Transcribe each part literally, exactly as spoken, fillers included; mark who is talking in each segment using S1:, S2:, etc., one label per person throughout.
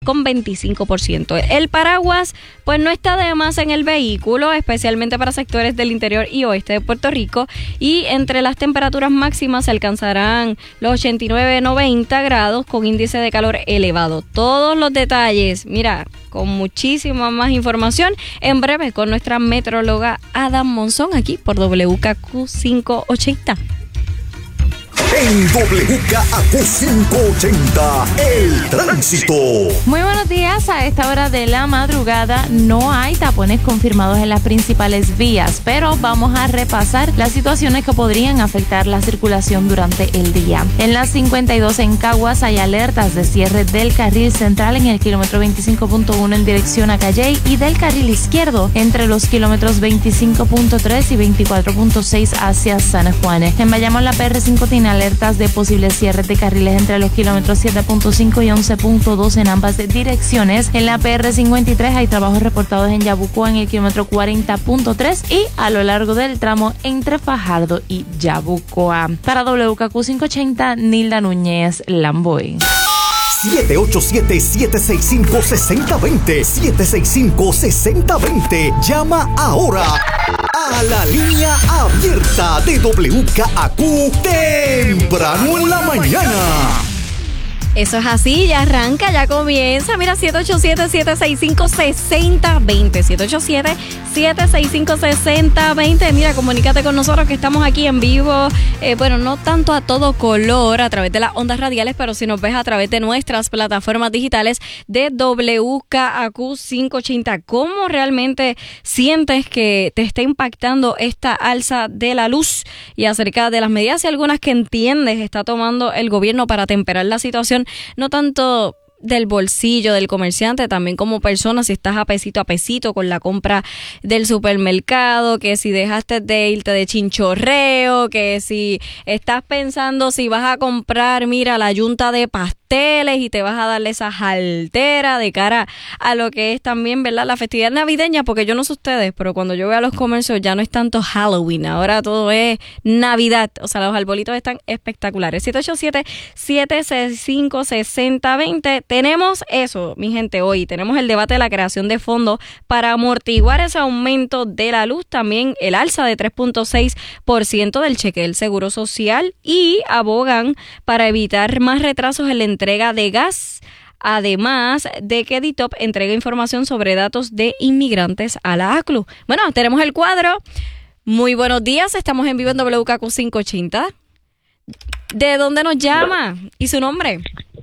S1: con veinticinco por ciento. El paraguas, pues no está de más en el vehículo, especialmente para sectores del interior y oeste de Puerto Rico. Y entre las temperaturas máximas se alcanzarán los ochenta y nueve, noventa grados con índice de calor elevado. Todos los detalles, mira, con muchísima más información en breve con nuestra metróloga Adam Monzón aquí por W K Q quinientos ochenta.
S2: En W K Q quinientos ochenta, el tránsito.
S3: Muy buenos días. A esta hora de la madrugada no hay tapones confirmados en las principales vías, pero vamos a repasar las situaciones que podrían afectar la circulación durante el día. En la cincuenta y dos en Caguas hay alertas de cierre del carril central en el kilómetro veinticinco punto uno en dirección a Calley y del carril izquierdo entre los kilómetros veinticinco punto tres y veinticuatro punto seis hacia San Juan. En Bayamón la P R cinco tiene alertas de posibles cierres de carriles entre los kilómetros siete punto cinco y once punto dos en ambas direcciones. En la P R cincuenta y tres hay trabajos reportados en Yabucoa en el kilómetro cuarenta punto tres y a lo largo del tramo entre Fajardo y Yabucoa. Para W K Q quinientos ochenta, Nilda Núñez, Lamboy.
S2: siete ocho siete, siete seis cinco, seis cero dos cero, siete seis cinco, seis cero dos cero. Llama ahora a la línea abierta de W K Q temprano en la mañana.
S1: Eso es así, ya arranca, ya comienza. Mira, siete ocho siete, siete seis cinco, seis cero dos cero. siete ocho siete, siete seis cinco, seis cero dos cero. Mira, comunícate con nosotros que estamos aquí en vivo. Eh, bueno, no tanto a todo color a través de las ondas radiales, pero si nos ves a través de nuestras plataformas digitales de W K Q quinientos ochenta. ¿Cómo realmente sientes que te está impactando esta alza de la luz? Y acerca de las medidas y algunas que entiendes está tomando el gobierno para temperar la situación, no tanto del bolsillo del comerciante, también como persona, si estás a pesito a pesito con la compra del supermercado, que si dejaste de irte de chinchorreo, que si estás pensando si vas a comprar, mira, la yunta de pasteles y te vas a darle esa jaltera de cara a lo que es también, ¿verdad?, la festividad navideña, porque yo no sé ustedes, pero cuando yo veo a los comercios ya no es tanto Halloween, ahora todo es Navidad, o sea, los arbolitos están espectaculares. siete ocho siete, siete seis cinco, seis cero dos cero. Tenemos eso, mi gente, hoy tenemos el debate de la creación de fondos para amortiguar ese aumento de la luz, también el alza de tres punto seis por ciento del cheque del Seguro Social y abogan para evitar más retrasos en la entrega de gas, además de que D I T O P entrega información sobre datos de inmigrantes a la A C L U. Bueno, tenemos el cuadro. Muy buenos días, estamos en vivo en W K Q quinientos ochenta. ¿De dónde nos llama? ¿Y su nombre?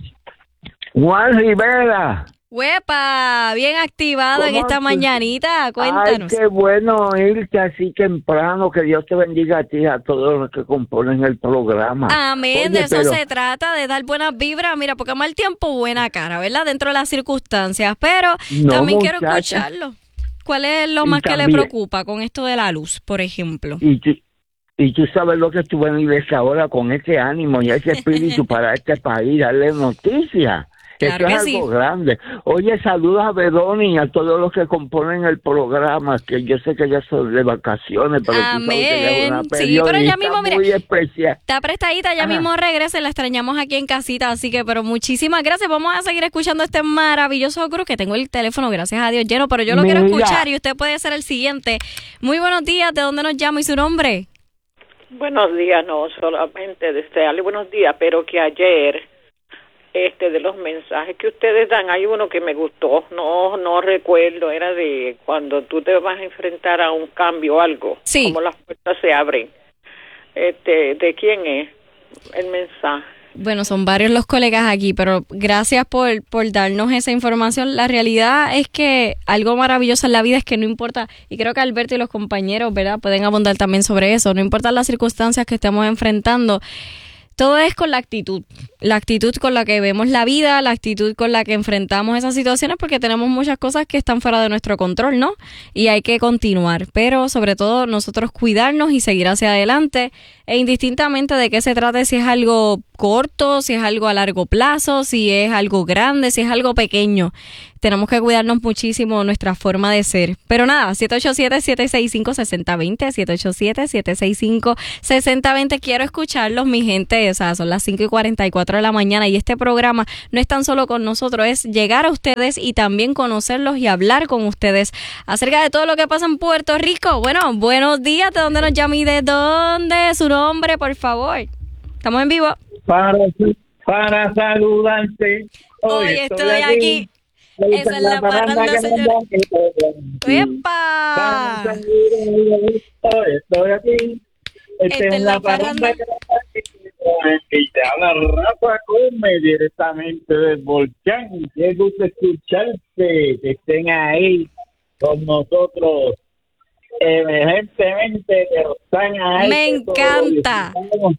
S4: Juan Rivera.
S1: ¡Huepa! Bien activado en esta mañanita. Cuéntanos.
S4: Ay, qué bueno oírte así temprano. Que Dios te bendiga a ti y a todos los que componen el programa.
S1: Amén.
S4: Oye,
S1: de eso
S4: pero...
S1: se trata, de dar buenas vibras. Mira, porque mal tiempo, buena cara, ¿verdad? Dentro de las circunstancias. Pero no, también muchacha. Quiero escucharlo. ¿Cuál es lo y más también... que le preocupa con esto de la luz, por ejemplo?
S4: Y tú, y tú sabes lo que tú venís ahora con ese ánimo y ese espíritu para este país, darle noticias.
S1: Claro
S4: Esto es
S1: que
S4: algo
S1: sí.
S4: grande. Oye, saludos a Veroni y a todos los que componen el programa, que yo sé que ya son de vacaciones, pero
S1: Amén.
S4: tú sabes que ella es una
S1: sí,
S4: periodista
S1: pero ya mismo, mira,
S4: muy especial.
S1: Está prestadita, ya Ajá. mismo regresa, la extrañamos aquí en casita, así que, pero muchísimas gracias. Vamos a seguir escuchando este maravilloso grupo, que tengo el teléfono, gracias a Dios, lleno, pero yo lo Mira. quiero escuchar y usted puede ser el siguiente. Muy buenos días, ¿de dónde nos llama y su nombre?
S5: Buenos días, no solamente desearle buenos días, pero que ayer... Este de los mensajes que ustedes dan, hay uno que me gustó, no no recuerdo, era de cuando tú te vas a enfrentar a un cambio o algo,
S1: sí.
S5: como las puertas se abren. Este, ¿de quién es el mensaje?
S1: Bueno, son varios los colegas aquí, pero gracias por, por darnos esa información. La realidad es que algo maravilloso en la vida es que no importa, y creo que Alberto y los compañeros, ¿verdad?, pueden abundar también sobre eso, no importa las circunstancias que estemos enfrentando. Todo es con la actitud, la actitud con la que vemos la vida, la actitud con la que enfrentamos esas situaciones, porque tenemos muchas cosas que están fuera de nuestro control, ¿no? Y hay que continuar, pero sobre todo nosotros cuidarnos y seguir hacia adelante. e indistintamente de qué se trate, si es algo corto, si es algo a largo plazo, si es algo grande, si es algo pequeño. Tenemos que cuidarnos muchísimo nuestra forma de ser. Pero nada, siete ocho siete, siete seis cinco, seis cero dos cero, siete ocho siete, siete seis cinco, seis cero dos cero. Quiero escucharlos, mi gente. O sea, son las cinco y cuarenta y cuatro de la mañana y este programa no es tan solo con nosotros, es llegar a ustedes y también conocerlos y hablar con ustedes acerca de todo lo que pasa en Puerto Rico. Bueno, buenos días. ¿De dónde nos llama y de dónde? Su nombre, por favor. Estamos en vivo.
S6: Para, para saludarte.
S1: Hoy, Hoy estoy, estoy aquí. aquí. Esa es la parranda, señor. ¡Epa!
S6: Hoy estoy aquí. Esta es la parranda. Y te habla Rafa Gómez directamente del Volcán. Qué gusto escucharte, que estén ahí con nosotros emergentemente, pero están ahí.
S1: Me encanta.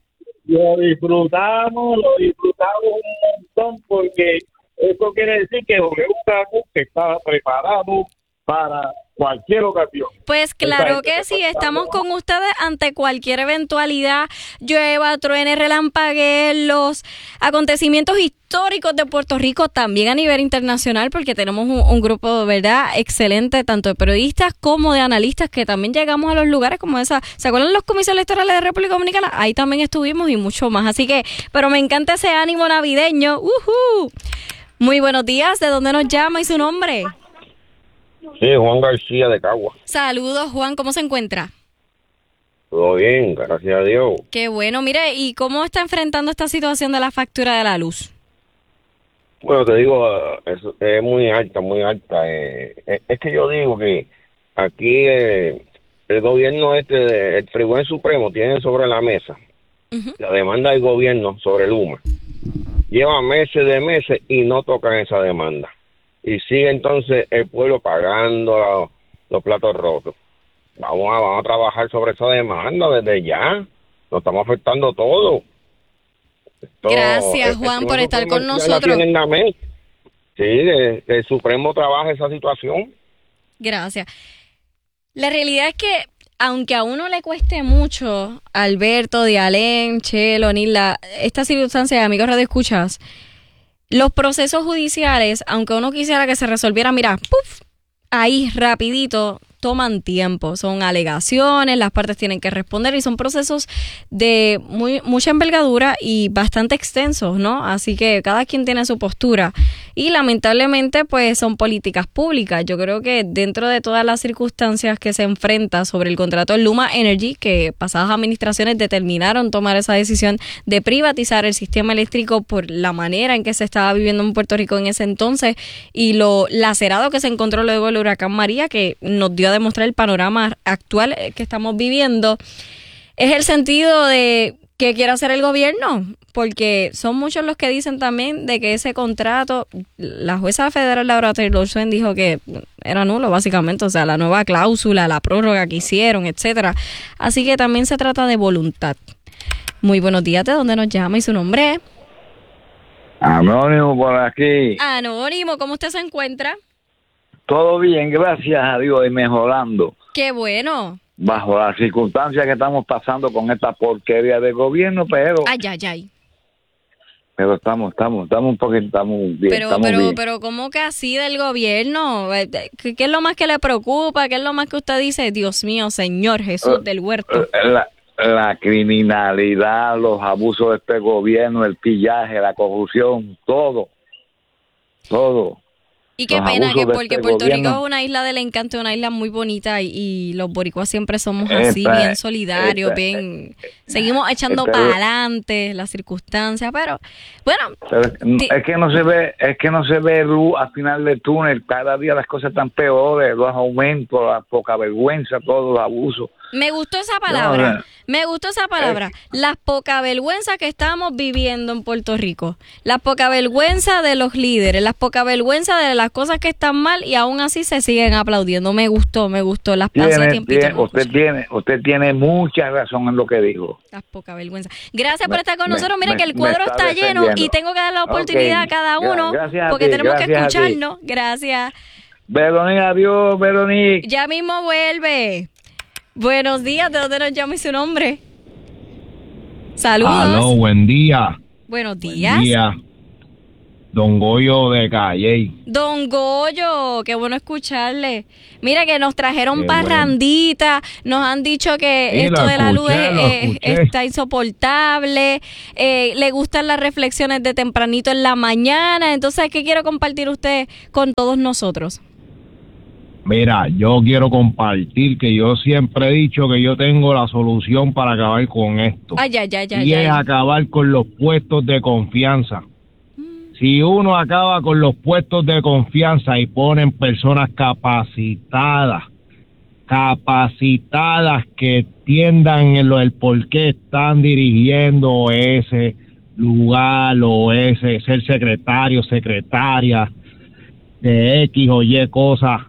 S6: Lo disfrutamos, lo disfrutamos un montón porque eso quiere decir que W K Q está preparado para cualquier ocasión.
S1: Pues claro que sí, estamos con ustedes ante cualquier eventualidad, llueva, truene, relampaguee, los acontecimientos históricos de Puerto Rico, también a nivel internacional, porque tenemos un, un grupo, ¿verdad?, excelente, tanto de periodistas como de analistas, que también llegamos a los lugares como esa. ¿Se acuerdan los comicios electorales de República Dominicana? Ahí también estuvimos y mucho más. Así que, pero me encanta ese ánimo navideño. Uh-huh. Muy buenos días, ¿de dónde nos llama y su nombre?
S7: Sí, Juan García de Cagua.
S1: Saludos, Juan, ¿cómo se encuentra?
S7: Todo bien, gracias a Dios.
S1: Qué bueno, mire, ¿y cómo está enfrentando esta situación de la factura de la luz?
S7: Bueno, te digo, es, es muy alta, muy alta. Eh, es, es que yo digo que aquí eh, el gobierno este, de, el Tribunal Supremo tiene sobre la mesa uh-huh. la demanda del gobierno sobre el Luma. Lleva meses de meses y no tocan esa demanda. Y sigue entonces el pueblo pagando los, los platos rotos. Vamos a, vamos a trabajar sobre esa demanda desde ya. Nos estamos afectando todo. Esto,
S1: Gracias, Juan, por estar con nosotros.
S7: En la mente. Sí, que el Supremo trabaja esa situación.
S1: Gracias. La realidad es que, aunque a uno le cueste mucho, Alberto, Dialén, Chelo, Nila, estas circunstancias, amigos radioescuchas, los procesos judiciales, aunque uno quisiera que se resolviera, mira, ¡puf!, ahí rapidito, toman tiempo. Son alegaciones, las partes tienen que responder y son procesos de muy mucha envergadura y bastante extensos, ¿no? Así que cada quien tiene su postura y lamentablemente pues son políticas públicas. Yo creo que dentro de todas las circunstancias que se enfrenta sobre el contrato de Luma Energy, que pasadas administraciones determinaron tomar esa decisión de privatizar el sistema eléctrico por la manera en que se estaba viviendo en Puerto Rico en ese entonces y lo lacerado que se encontró luego del huracán María, que nos dio a demostrar el panorama actual que estamos viviendo, es el sentido de qué quiere hacer el gobierno, porque son muchos los que dicen también de que ese contrato, la jueza federal Laura Taylor Swain dijo que era nulo básicamente, o sea, la nueva cláusula, la prórroga que hicieron, etcétera. Así que también se trata de voluntad. Muy buenos días, ¿de dónde nos llama y su nombre?
S6: Anónimo por aquí.
S1: Anónimo, ¿cómo usted se encuentra?
S6: Todo bien, gracias a Dios, y mejorando.
S1: ¡Qué bueno!
S6: Bajo las circunstancias que estamos pasando con esta porquería de gobierno, pero...
S1: Ay, ay, ay.
S6: Pero estamos, estamos, estamos un poquito, estamos bien.
S1: Pero,
S6: estamos
S1: pero,
S6: bien.
S1: pero, ¿cómo que así del gobierno? ¿Qué, ¿Qué es lo más que le preocupa? ¿Qué es lo más que usted dice? Dios mío, Señor Jesús uh, del Huerto.
S6: La, la criminalidad, los abusos de este gobierno, el pillaje, la corrupción, todo, todo.
S1: Y qué pena que porque este Puerto gobierno. Rico es una isla del encanto, una isla muy bonita y, y los boricuas siempre somos así, esta, bien solidarios, esta, bien, seguimos echando para adelante las circunstancias, pero bueno.
S6: Pero es, es que no se ve, es que no se ve luz al final del túnel, cada día las cosas están peores, los aumentos, la poca vergüenza, todos los abusos.
S1: Me gustó esa palabra, no, me gustó esa palabra, eh, las poca vergüenza que estamos viviendo en Puerto Rico, la poca vergüenza de los líderes, las poca vergüenza de las cosas que están mal y aún así se siguen aplaudiendo. Me gustó, me gustó, las pasé tiempito.
S6: Tiene, usted tiene, usted tiene mucha razón en lo que dijo.
S1: Las poca vergüenza. Gracias me, por estar con me, nosotros. Mira me, que el cuadro está, está lleno y tengo que dar la oportunidad okay. a cada uno gracias porque ti, tenemos que escucharnos. Gracias.
S6: Verónica, adiós, Verónica.
S1: Ya mismo vuelve. Buenos días, ¿de dónde nos llama y su nombre? Saludos.
S8: Aló, buen día.
S1: Buenos días.
S8: Buen día. Don Goyo de Calle.
S1: Don Goyo, qué bueno escucharle. Mira que nos trajeron
S8: Qué
S1: parrandita, nos han dicho que
S8: Sí,
S1: esto
S8: lo
S1: de la luz
S8: escuché, lo
S1: eh,
S8: escuché.
S1: está insoportable, eh, le gustan las reflexiones de tempranito en la mañana, entonces, ¿qué quiere compartir usted con todos nosotros?
S8: Mira, yo quiero compartir que yo siempre he dicho que yo tengo la solución para acabar con esto.
S1: Ay, ay, ay, ay,
S8: y
S1: ay.
S8: es acabar con los puestos de confianza. Si uno acaba con los puestos de confianza y ponen personas capacitadas, capacitadas que entiendan en lo del por qué están dirigiendo ese lugar o ese ser secretario, secretaria de X o Y cosas,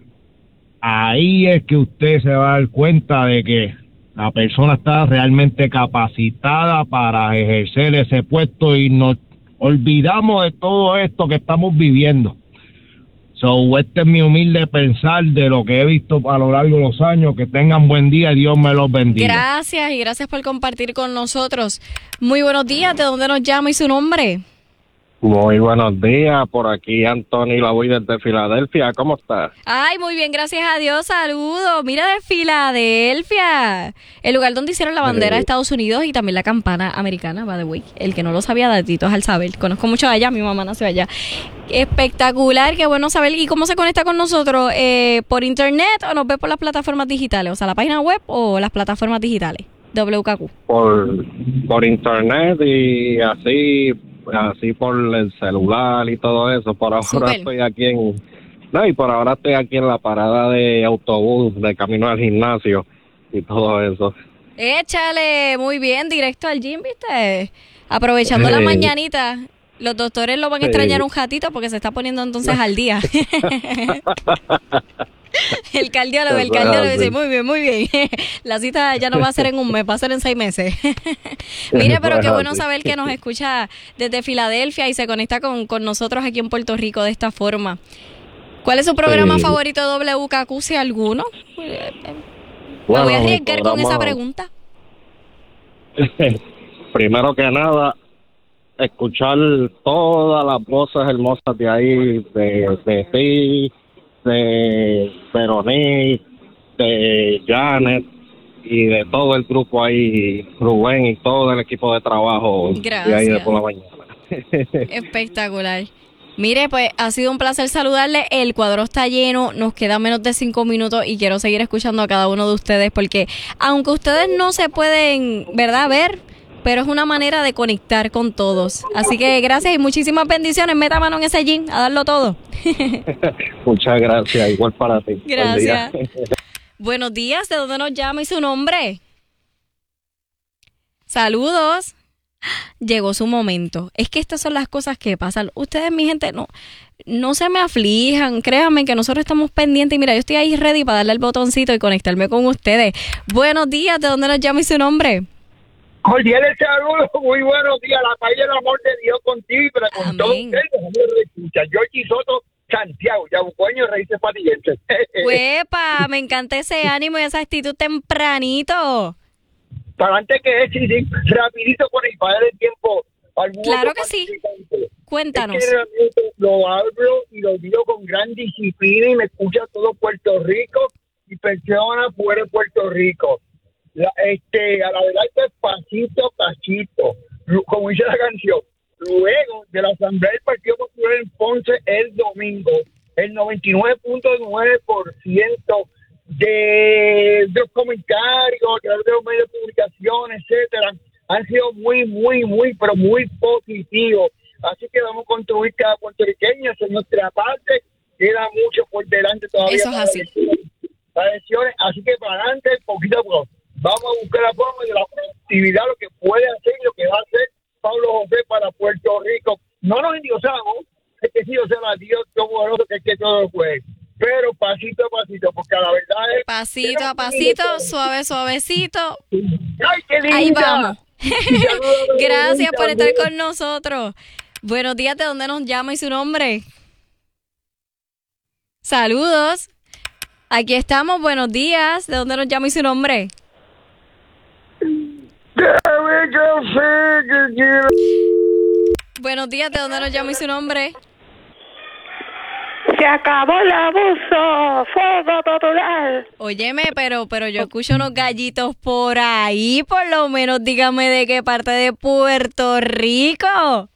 S8: ahí es que usted se va a dar cuenta de que la persona está realmente capacitada para ejercer ese puesto y nos olvidamos de todo esto que estamos viviendo. So, este es mi humilde pensar de lo que he visto a lo largo de los años. Que tengan buen día y Dios me los bendiga.
S1: Gracias y gracias por compartir con nosotros. Muy buenos días, ¿de dónde nos llama y su nombre?
S9: Muy buenos días, por aquí Anthony Lavoy desde Filadelfia, ¿cómo estás?
S1: Ay, muy bien, gracias a Dios, saludos. Mira, de Filadelfia, el lugar donde hicieron la bandera de Estados Unidos y también la campana americana, by the way. El que no lo sabía, datitos al saber. Conozco mucho allá, mi mamá nació allá. Espectacular, qué bueno saber. ¿Y cómo se conecta con nosotros? Eh, ¿Por internet o nos ve por las plataformas digitales? O sea, la página web o las plataformas digitales. W K Q.
S9: Por, por internet y así... así por el celular y todo eso. Por ahora
S1: Super.
S9: estoy aquí en... No, y por ahora estoy aquí en la parada de autobús de camino al gimnasio y todo eso.
S1: Échale, muy bien, directo al gym, ¿viste? Aprovechando la
S9: Sí.
S1: mañanita. Los doctores lo van a
S9: Sí.
S1: extrañar un ratito porque se está poniendo entonces al día. El cardiólogo, el
S9: Eso es
S1: cardiólogo
S9: así.
S1: dice, muy bien, muy bien. La cita ya no va a ser en un mes, va a ser en seis meses. Mire, pero
S9: Eso
S1: qué
S9: es
S1: bueno
S9: así.
S1: saber que nos escucha desde Filadelfia y se conecta con, con nosotros aquí en Puerto Rico de esta forma. ¿Cuál es su programa
S9: Sí.
S1: favorito de W K Q, si alguno? Me
S9: Bueno,
S1: voy a
S9: mi
S1: arriesgar con esa
S9: programa-
S1: pregunta.
S9: Primero que nada, escuchar todas las voces hermosas de ahí, de, de ti, de Verónica, de Janet y de todo el grupo ahí, Rubén y todo el equipo de trabajo de ahí de
S1: Gracias.
S9: por la mañana.
S1: Espectacular. Mire, pues ha sido un placer saludarle. El cuadro está lleno, nos quedan menos de cinco minutos y quiero seguir escuchando a cada uno de ustedes porque aunque ustedes no se pueden, ¿verdad?, ver, pero es una manera de conectar con todos. Así que gracias y muchísimas bendiciones. Meta mano en ese gym a darlo todo.
S9: Muchas gracias, igual para ti. Buen
S1: Gracias.
S9: día.
S1: Buenos días, ¿de dónde nos llama y su nombre? Saludos. Llegó su momento. Es que estas son las cosas que pasan. Ustedes, mi gente, no, no se me aflijan. Créanme que nosotros estamos pendientes. Y mira, yo estoy ahí ready para darle el botoncito y conectarme con ustedes. Buenos días, ¿de dónde nos llama y su nombre?
S6: Cordiales saludos, muy buenos días. La paz y el amor de Dios contigo y para con
S1: Amén.
S6: todos ustedes. Amor de escucha. Georgie Soto, Santiago, Yabucoño, Raíces Patillenses.
S1: ¡Huepa! Me encanta ese ánimo y esa actitud tempranito.
S6: Para antes que es, sí, sí, rapidito con el padre del tiempo. algún
S1: Claro
S6: otro
S1: que sí.
S6: participante.
S1: Cuéntanos.
S6: Es que realmente lo hablo y lo digo con gran disciplina y me escucha todo Puerto Rico y personas fuera de Puerto Rico. La, este, a la verdad que es pasito a pasito, Lu- como dice la canción. Luego de la Asamblea del Partido Popular en Ponce el domingo, el noventa y nueve punto nueve por ciento de, de los comentarios, a través de los medios de comunicación, etcétera, han sido muy, muy, muy, pero muy positivos. Así que vamos a construir cada puertorriqueño, eso es nuestra parte, queda mucho por delante todavía.
S1: Eso es
S6: para
S1: así.
S6: elecciones, para elecciones, así que para adelante, poquito a poco. Vamos a buscar la forma de la productividad, lo que puede hacer y lo que va a hacer Pablo José para Puerto Rico. No nos endiosamos, es que sí, o sea, Dios todopoderoso, que es que todo lo puede. Pero pasito a pasito, porque la verdad es...
S1: Pasito a pasito, suave, suavecito.
S6: ¡Ay, qué linda!
S1: Ahí vamos.
S6: Saludos,
S1: Gracias por estar
S6: saludos.
S1: con nosotros. Buenos días, ¿de dónde nos llama y su nombre? Saludos. Aquí estamos, buenos días. ¿De dónde nos llama y su nombre?
S6: Déjame que sé que quiero.
S1: Buenos días, ¿de dónde nos llama y su nombre?
S10: Se acabó el abuso, fuego total.
S1: Óyeme, pero, pero yo escucho unos gallitos por ahí, por lo menos dígame de qué parte de Puerto Rico.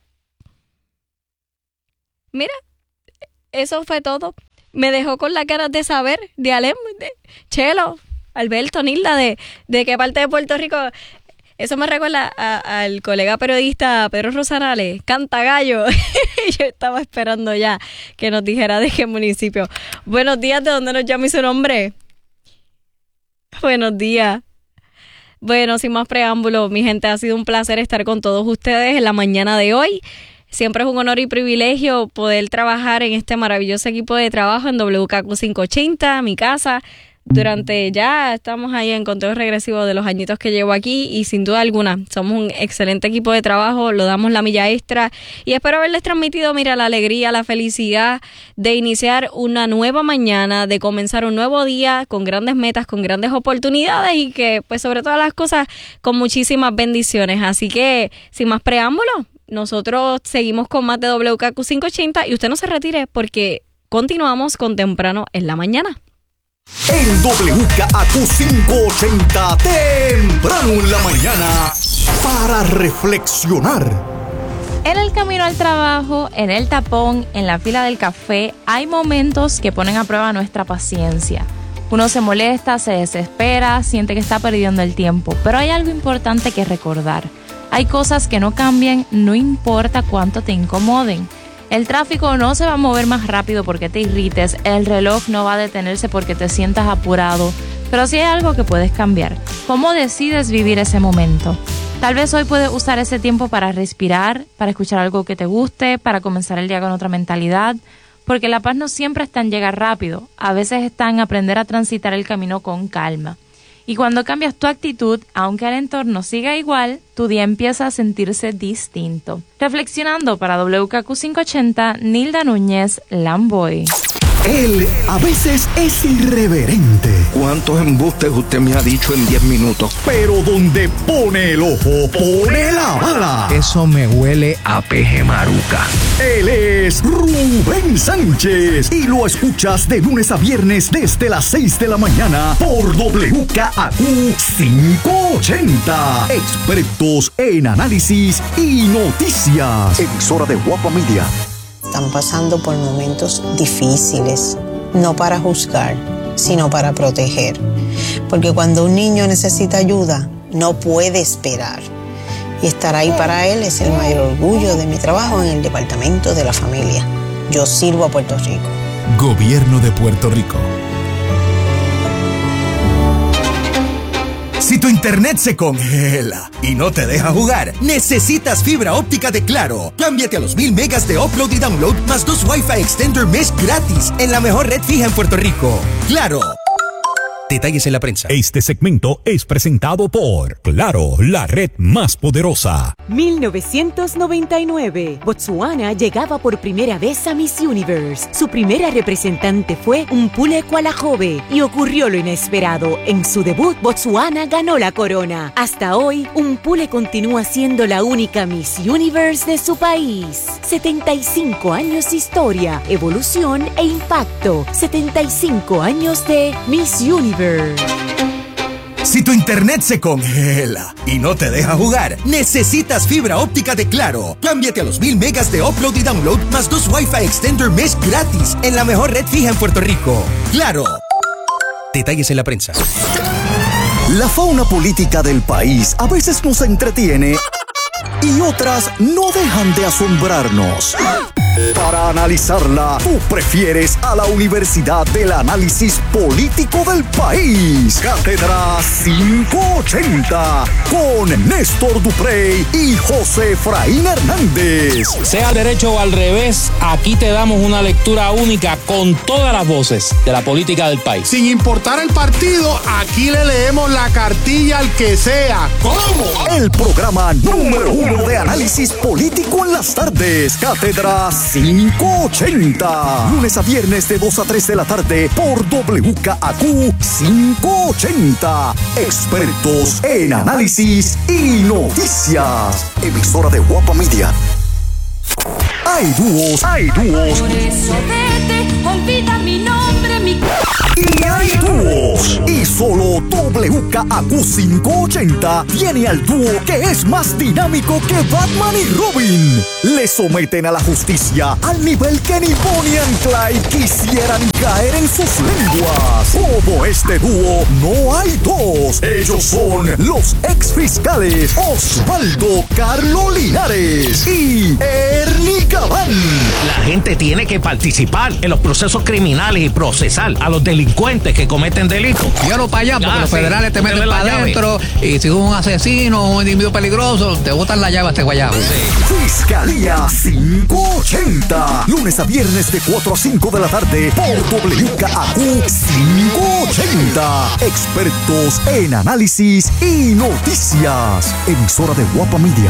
S1: Mira, eso fue todo. Me dejó con las ganas de saber, de Alem, de Chelo, Alberto, Nilda, de, de qué parte de Puerto Rico. Eso me recuerda a, al colega periodista Pedro Rosanales, Cantagallo. Yo estaba esperando ya que nos dijera de qué municipio. Buenos días, ¿de dónde nos llama y su nombre? Buenos días. Bueno, sin más preámbulo, mi gente, ha sido un placer estar con todos ustedes en la mañana de hoy. Siempre es un honor y privilegio poder trabajar en este maravilloso equipo de trabajo en W K Q quinientos ochenta, mi casa. Durante ya estamos ahí en conteo regresivo de los añitos que llevo aquí y sin duda alguna somos un excelente equipo de trabajo, lo damos la milla extra y espero haberles transmitido, mira, la alegría, la felicidad de iniciar una nueva mañana, de comenzar un nuevo día con grandes metas, con grandes oportunidades y que pues sobre todas las cosas con muchísimas bendiciones. Así que sin más preámbulos, nosotros seguimos con más de W K Q quinientos ochenta y usted no se retire porque continuamos con Temprano en la Mañana.
S2: En W K Q quinientos ochenta, temprano en la mañana, para reflexionar.
S3: En el camino al trabajo, en el tapón, en la fila del café, hay momentos que ponen a prueba nuestra paciencia. Uno se molesta, se desespera, siente que está perdiendo el tiempo, pero hay algo importante que recordar. Hay cosas que no cambian, no importa cuánto te incomoden. El tráfico no se va a mover más rápido porque te irrites, el reloj no va a detenerse porque te sientas apurado, pero sí hay algo que puedes cambiar. ¿Cómo decides vivir ese momento? Tal vez hoy puedes usar ese tiempo para respirar, para escuchar algo que te guste, para comenzar el día con otra mentalidad, porque la paz no siempre está en llegar rápido, a veces está en aprender a transitar el camino con calma. Y cuando cambias tu actitud, aunque el entorno siga igual, tu día empieza a sentirse distinto. Reflexionando para W K Q quinientos ochenta, Nilda Núñez, Lamboy.
S2: Él a veces es irreverente.
S11: ¿Cuántos embustes usted me ha dicho en diez minutos?
S2: Pero donde pone el ojo, pone la bala.
S11: Eso me huele a peje maruca.
S2: Él es Rubén Sánchez y lo escuchas de lunes a viernes desde las seis de la mañana por W K Q quinientos ochenta. Expertos en análisis y noticias. Emisora de Guapa Media.
S12: Están pasando por momentos difíciles, no para juzgar, sino para proteger. Porque cuando un niño necesita ayuda, no puede esperar. Y estar ahí para él es el mayor orgullo de mi trabajo en el Departamento de la Familia. Yo sirvo a Puerto Rico.
S13: Gobierno de Puerto Rico.
S14: Si tu internet se congela y no te deja jugar, necesitas fibra óptica de Claro. Cámbiate a los mil megas de upload y download más dos Wi-Fi Extender Mesh gratis en la mejor red fija en Puerto Rico. Claro. Detalles en la prensa.
S13: Este segmento es presentado por Claro, la red más poderosa.
S15: mil novecientos noventa y nueve. Botsuana llegaba por primera vez a Miss Universe. Su primera representante fue Mpule Kwalajobe y ocurrió lo inesperado. En su debut, Botsuana ganó la corona. Hasta hoy, Mpule continúa siendo la única Miss Universe de su país. setenta y cinco años de historia, evolución e impacto. setenta y cinco años de Miss Universe.
S14: Si tu internet se congela y no te deja jugar, necesitas fibra óptica de Claro. Cámbiate a los mil megas de upload y download más dos Wi-Fi Extender Mesh gratis en la mejor red fija en Puerto Rico. Claro. Detalles en la prensa.
S2: La fauna política del país a veces nos entretiene y otras no dejan de asombrarnos. Para analizarla, tú prefieres a la Universidad del Análisis Político del País. Cátedra quinientos ochenta con Néstor Duprey y José Efraín Hernández.
S16: Sea derecho o al revés, aquí te damos una lectura única con todas las voces de la política del país.
S17: Sin importar el partido, aquí le leemos la cartilla al que sea. ¿Cómo?
S2: El programa número uno de análisis político en las tardes. Cátedra cinco ochenta. Lunes a viernes de dos a tres de la tarde por W K A Q cinco ochenta. Expertos en análisis y noticias. Emisora de Guapa Media. Hay dúos, hay dúos.
S18: Por eso vete, olvida mi nombre, mi...
S2: Y hay dúos. Y solo W K A Q cinco ochenta tiene al dúo que es más dinámico que Batman y Robin. Le someten a la justicia al nivel que ni Bonnie and Clyde quisieran caer en sus lenguas. Como este dúo, no hay dos. Ellos son los ex fiscales Osvaldo Carlo Linares y Ernie Gabán.
S19: La gente tiene que participar en los procesos criminales y procesar a los delincuentes que cometen delitos.
S20: Yo no para allá, porque
S19: ah,
S20: los
S19: sí.
S20: federales te meten para adentro y si un asesino o un individuo peligroso, te botan la llave a este guayabo.
S2: Sí. Fiscalía cinco ochenta. Lunes a viernes de cuatro a cinco de la tarde por W K A Q cinco ochenta. Expertos en análisis y noticias. Emisora de Guapa Media.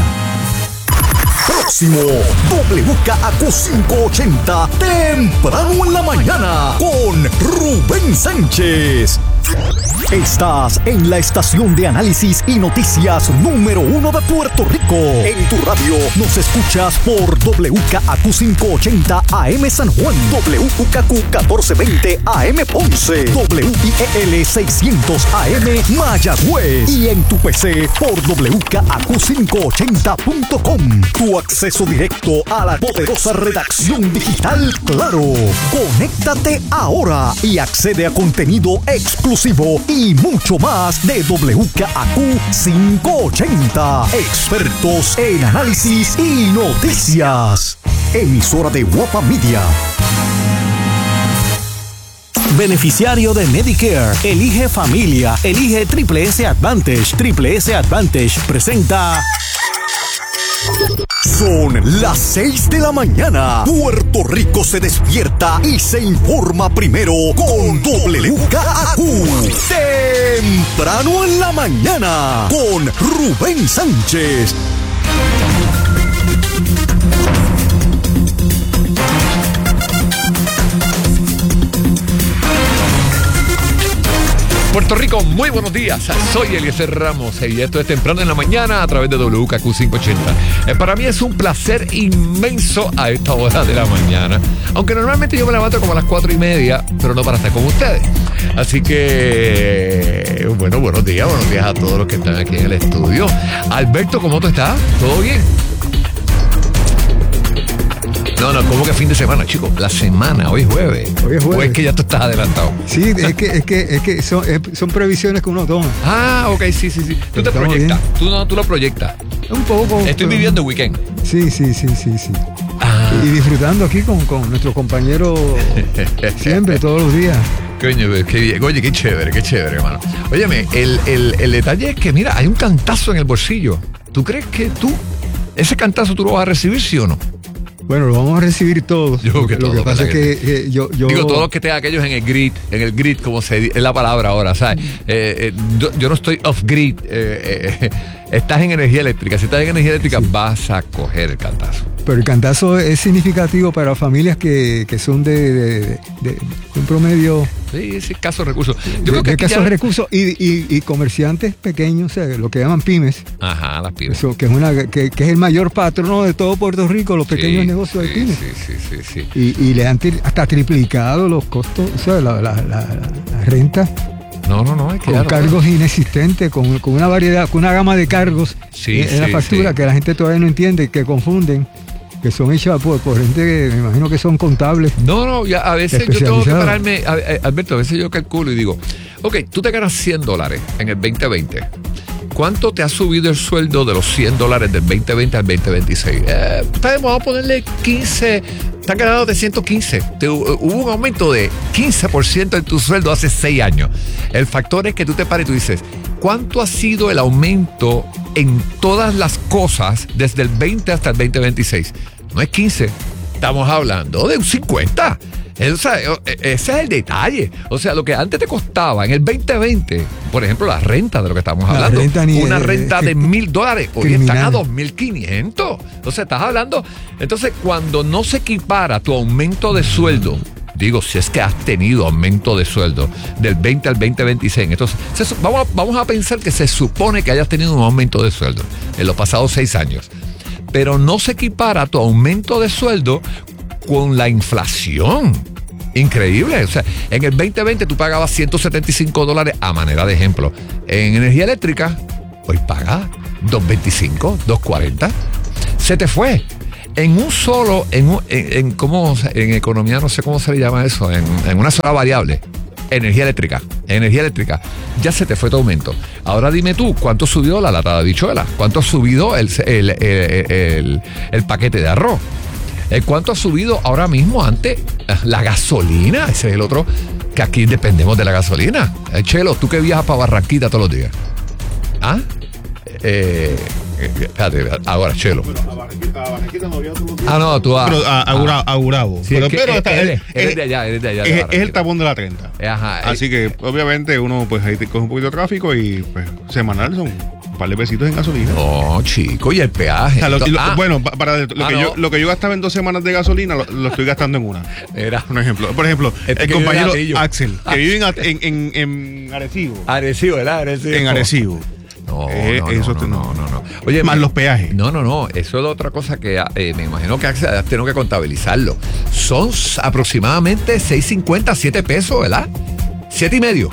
S2: Próximo, W K A Q cinco ochenta, temprano en la mañana, con Rubén Sánchez. Estás en la estación de análisis y noticias número uno de Puerto Rico. En tu radio nos escuchas por W K A Q cinco ochenta A M San Juan, W K Q catorce veinte A M Ponce, W I E L seiscientos A M Mayagüez y en tu P C por W K A Q quinientos ochenta punto com. Tu acceso directo a la poderosa redacción digital Claro. Conéctate ahora y accede a contenido exclusivo y mucho más de W K A Q quinientos ochenta. Expertos en análisis y noticias. Emisora de Guapa Media. Beneficiario de Medicare. Elige familia. Elige Triple S Advantage. Triple S Advantage presenta... Son las seis de la mañana. Puerto Rico se despierta y se informa primero con W K A Q. Temprano en la mañana con Rubén Sánchez.
S21: Puerto Rico, muy buenos días. Soy Eliezer Ramos y esto es Temprano en la Mañana a través de W K Q quinientos ochenta. Eh, para mí es un placer inmenso a esta hora de la mañana. Aunque normalmente yo me levanto como a las cuatro y media, pero no para estar con ustedes. Así que, bueno, buenos días, buenos días a todos los que están aquí en el estudio. Alberto, ¿cómo tú estás? ¿Todo bien? No, no, ¿cómo que fin de semana, chicos? La semana, hoy es jueves.
S22: Hoy es jueves.
S21: ¿O es que ya tú estás adelantado?
S22: Sí, es que, es que, es que son, es, son previsiones que uno toma.
S21: Ah, ok, sí, sí, sí. Tú te proyectas. Tú, no, tú lo proyectas.
S22: Un poco.
S21: Estoy
S22: pero...
S21: viviendo el weekend.
S22: Sí, sí, sí, sí, sí.
S21: Ah.
S22: Y disfrutando aquí con, con nuestro compañero siempre, todos los días.
S21: Coño, qué bien. Oye, qué chévere, qué chévere, hermano. Óyeme, el, el, el detalle es que, mira, hay un cantazo en el bolsillo. ¿Tú crees que tú, ese cantazo tú lo vas a recibir, sí o no?
S22: Bueno, lo vamos a recibir todos.
S21: Yo creo que
S22: lo
S21: todo,
S22: que pasa es que, que, que yo, yo...
S21: Digo, todos los que tengan aquellos en el grid, en el grid, como se es la palabra ahora, ¿sabes? Eh, eh, yo, yo no estoy off grid. Eh, eh, estás en energía eléctrica. Si estás en energía eléctrica, sí, vas a coger el cantazo.
S22: Pero el cantazo es significativo para familias que, que son de, de, de, de un promedio...
S21: Sí, sí, escasos recursos. Yo
S22: de,
S21: creo que
S22: de escasos
S21: ya...
S22: recursos y, y, y comerciantes pequeños, o sea, lo que llaman pymes.
S21: Ajá, las pymes.
S22: Eso, que, es una, que, que es el mayor patrono de todo Puerto Rico, los pequeños
S21: sí,
S22: negocios
S21: sí,
S22: de pymes.
S21: Sí, sí, sí, sí.
S22: Y, y le han tri, hasta triplicado los costos, o sea, la, la, la, la renta.
S21: No, no, no. Es que
S22: con
S21: ya
S22: cargos
S21: no.
S22: inexistentes, con, con una variedad, con una gama de cargos
S21: sí,
S22: en,
S21: sí,
S22: en la factura
S21: sí.
S22: que la gente todavía no entiende, que confunden, que son hechas por, por gente que me imagino que son contables.
S21: No, no, ya a veces yo tengo que pararme, a, a, Alberto, a veces yo calculo y digo, ok, tú te ganas cien dólares en el veinte veinte. ¿Cuánto te ha subido el sueldo de los cien dólares del veinte veinte al veinte veintiséis? Eh, vamos a ponerle quince, te han ganado de ciento quince. Te, uh, hubo un aumento de quince por ciento en tu sueldo hace seis años. El factor es que tú te pares y tú dices, ¿cuánto ha sido el aumento en todas las cosas desde el veinte hasta el veinte veintiséis? No es quince, estamos hablando de un cincuenta. O sea, ese es el detalle. O sea, lo que antes te costaba en el veinte veinte, por ejemplo, la renta de lo que estamos
S22: La
S21: hablando,
S22: renta ni
S21: una
S22: de-
S21: renta de mil dólares, hoy
S22: criminal.
S21: están a dos mil quinientos. O sea, estás hablando. Entonces, cuando no se equipara tu aumento de sueldo, digo, si es que has tenido aumento de sueldo del veinte al veinte veintiséis, entonces se su- vamos, a, vamos a pensar que se supone que hayas tenido un aumento de sueldo en los pasados seis años, pero no se equipara tu aumento de sueldo con la inflación. Increíble. O sea, en el veinte veinte tú pagabas ciento setenta y cinco dólares a manera de ejemplo. En energía eléctrica, hoy pagas doscientos veinticinco, doscientos cuarenta. Se te fue. En un solo, en, un- en, en, ¿cómo, en economía no sé cómo se le llama eso, en, en una sola variable. Energía eléctrica, energía eléctrica, ya se te fue tu aumento. Ahora dime tú, ¿cuánto subió la lata de habichuela? ¿Cuánto ha subido el, el, el, el- el paquete de arroz? ¿Eh, ¿Cuánto ha subido ahora mismo antes la gasolina? Ese es el otro, que aquí dependemos de la gasolina. Eh, Chelo, tú que viajas para Barranquita todos los días. ¿Ah? Eh, eh, espérate, ahora, Chelo. Ah, no, tú vas.
S17: Pero a, a,
S21: ah.
S17: Gura- a Gurabo.
S21: Sí,
S17: pero
S21: es que
S17: pero
S21: eres-
S17: está-
S21: eres-
S17: es-
S21: eres de allá, eres de allá, de
S17: Es, es
S21: Barranquita.
S17: el tapón de la treinta.
S21: Ajá,
S17: Así que, obviamente, uno pues ahí te coge un poquito de tráfico y pues semanal son un par de pesitos en gasolina.
S21: No, chico, y el peaje.
S17: O sea, lo-
S21: Entonces-
S17: lo-
S21: ah.
S17: bueno, pa- para lo,
S21: Ah,
S17: que
S21: no.
S17: yo, lo que yo gastaba en dos semanas de gasolina lo, lo estoy gastando en una.
S21: Era
S17: un ejemplo. Por ejemplo,
S21: Este
S17: el
S21: que vive en
S17: compañero
S21: Atillo.
S17: Axel,
S21: Ah.
S17: que vive en, At- en, en, en Arecibo.
S21: Arecibo, ¿verdad? Arecibo.
S17: En Arecibo.
S21: No,
S17: Eh,
S21: no,
S17: eso
S21: no,
S17: te-
S21: no, no, no. Oye,
S17: Más
S21: me-
S17: los peajes.
S21: No, no, no. Eso es otra cosa que eh, me imagino que Axel has tenido que contabilizarlo. Son s- aproximadamente seis cincuenta, siete pesos, ¿verdad? Siete y medio.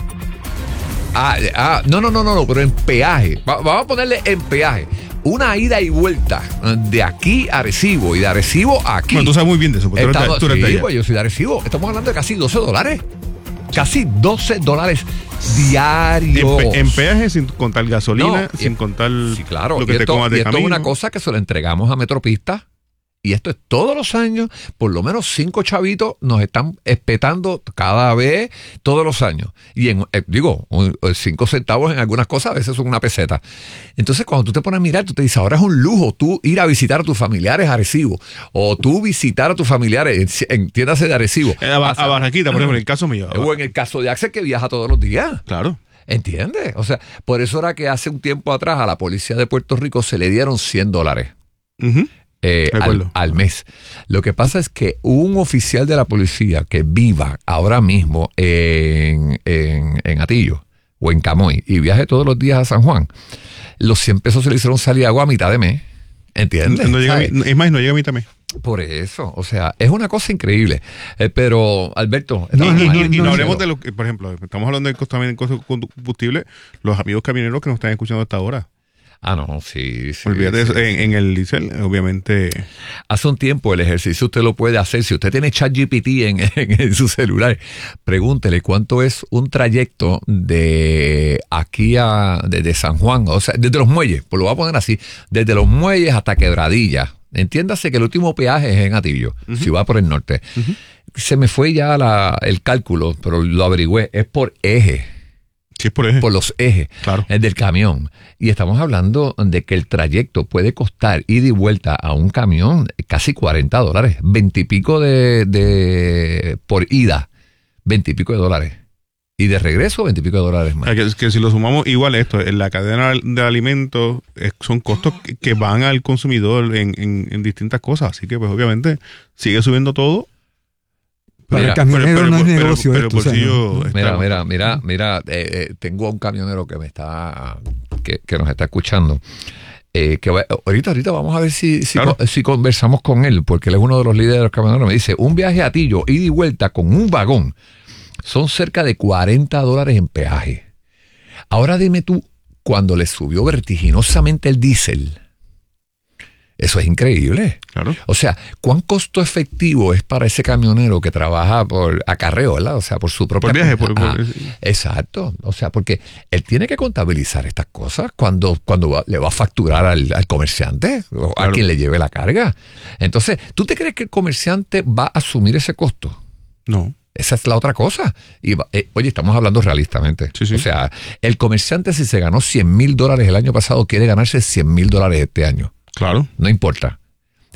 S21: Ah, eh, ah, no, no, no, no, no, pero en peaje. Va- vamos a ponerle en peaje. Una ida y vuelta eh, de aquí a Arecibo y de Arecibo a aquí.
S17: Bueno, tú sabes muy bien de eso, porque tú eres de-
S21: Estamos-
S17: tú eres de
S21: sí,
S17: allá.
S21: pues yo soy de Arecibo. Estamos hablando de casi doce dólares. Casi doce dólares diarios.
S17: En, pe- en peajes sin contar gasolina,
S21: No,
S17: sin
S21: y-
S17: contar
S21: Sí, claro.
S17: lo
S21: y
S17: que te
S21: esto,
S17: comas
S21: y
S17: de
S21: esto es
S17: camino.
S21: una cosa que se lo entregamos a Metropista. Y esto es todos los años, por lo menos cinco chavitos nos están espetando cada vez, todos los años. Y en, eh, digo, un- cinco centavos en algunas cosas, a veces son una peseta. Entonces, cuando tú te pones a mirar, tú te dices, ahora es un lujo tú ir a visitar a tus familiares a Arecibo. O tú visitar a tus familiares, en- entiéndase de Arecibo.
S17: A, Ba- a Barranquita, por ejemplo, en el caso mío.
S21: O en el caso de Axel, que viaja todos los días.
S17: Claro.
S21: ¿Entiendes? O sea, por eso era que hace un tiempo atrás a la policía de Puerto Rico se le dieron cien dólares.
S17: Ujú.
S21: eh,
S17: De
S21: al,
S17: acuerdo.
S21: al mes. Lo que pasa es que un oficial de la policía que viva ahora mismo en, en, en Atillo o en Camoy y viaje todos los días a San Juan, los cien pesos se le hicieron salir agua a mitad de mes. ¿Entiendes?
S17: No llega a
S21: ¿Sabes?
S17: mi- es más, no llega a mí también.
S21: Por eso, o sea, es una cosa increíble. Eh, pero, Alberto,
S17: No,
S21: estamos
S17: y,
S21: ahí.
S17: y- y no
S21: No,
S17: hablemos
S21: no.
S17: de lo que, por ejemplo, estamos hablando del costo, también del costo de combustible, los amigos camioneros que nos están escuchando hasta ahora.
S21: Ah, no, sí, sí.
S17: Olvídate de
S21: sí,
S17: eso.
S21: sí.
S17: En, en el diésel, obviamente.
S21: Hace un tiempo el ejercicio usted lo puede hacer. Si usted tiene ChatGPT en, en, en su celular, pregúntele cuánto es un trayecto de aquí a desde San Juan, o sea, desde los muelles, pues lo voy a poner así, desde los muelles hasta Quebradilla. Entiéndase que el último peaje es en Atillo, uh-huh. si va por el norte. Uh-huh. Se me fue ya la, el cálculo, pero lo averigüé, es por eje.
S17: Sí, es por eje.
S21: Por los ejes
S17: claro.
S21: el del camión. Y estamos hablando de que el trayecto puede costar ida y vuelta a un camión casi cuarenta dólares, veinte y pico de, de por ida, veinte y pico de dólares. Y de regreso, veinte y pico de dólares más.
S17: Que, que si lo sumamos igual esto, en la cadena de alimentos eh, son costos que, que van al consumidor en, en, en distintas cosas. Así que pues obviamente sigue subiendo todo.
S22: Para
S21: Mira,
S22: el camionero
S17: pero-
S22: no es
S17: pero-
S22: negocio
S17: pero
S22: esto. o sea,
S17: bolsillo
S22: no-
S17: está-
S21: Mira, mira, mira, mira, eh, eh, tengo a un camionero que me está, que, que nos está escuchando. Eh, que va- ahorita, ahorita vamos a ver si, si,
S17: Claro.
S21: con- si conversamos con él, porque él es uno de los líderes de los camioneros. Me dice, un viaje a Atillo, ida y vuelta con un vagón, son cerca de cuarenta dólares en peaje. Ahora dime tú, cuando le subió vertiginosamente el diésel, eso es increíble.
S17: Claro.
S21: O sea, ¿cuán costo efectivo es para ese camionero que trabaja por acarreo, ¿verdad? O sea, por su propia...
S17: Por viaje, por- por-
S21: Ah, exacto. O sea, porque él tiene que contabilizar estas cosas cuando, cuando va- le va a facturar al, al comerciante o a
S17: Claro.
S21: quien le lleve la carga. Entonces, ¿tú te crees que el comerciante va a asumir ese costo?
S17: No.
S21: Esa es la otra cosa. Y, va- eh, oye, estamos hablando realistamente.
S17: Sí, sí.
S21: O sea, el comerciante si se ganó cien mil dólares el año pasado, quiere ganarse cien mil dólares este año.
S17: Claro.
S21: No importa.